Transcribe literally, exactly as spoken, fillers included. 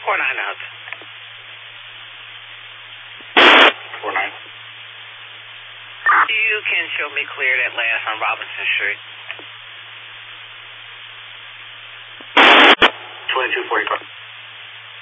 Four nine out. Four nine. You can show me cleared at last on Robinson Street. Twenty-two forty-five.